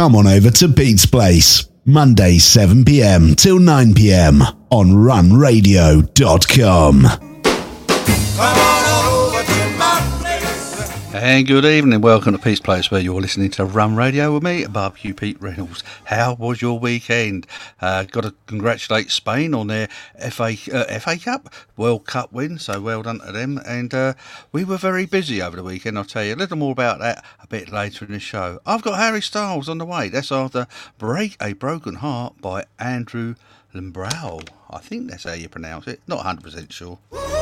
come on over to Pete's Place. Monday 7pm till 9pm on runradio.com. Come on over to my place. And good evening, welcome to Peace Place, where you're listening to Run Radio with me, Barbecue Pete Reynolds. How was your weekend? Got to congratulate Spain on their FA Cup, World Cup win, so well done to them. And we were very busy over the weekend, I'll tell you a little more about that a bit later in the show. I've got Harry Styles on the way. That's after Break a Broken Heart by Andrew Limbrau. I think that's how you pronounce it, not 100% sure.